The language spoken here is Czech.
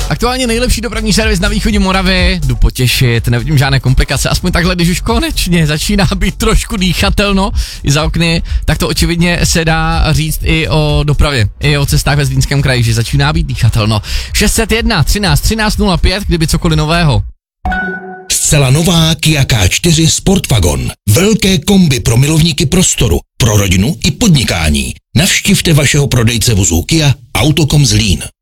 Aktuálně nejlepší dopravní servis na východě Moravy, jdu potěšit, nevidím žádné komplikace, aspoň takhle, když už konečně začíná být trošku dýchatelno i za okny, tak to očividně se dá říct i o dopravě, i o cestách ve Zlínském kraji, že začíná být dýchatelno. 601 13 13 05, kdyby cokoliv nového. Zcela nová Kia K4 Sportwagon. Velké kombi pro milovníky prostoru, pro rodinu i podnikání. Navštivte vašeho prodejce vozů Kia Autokom Zlín.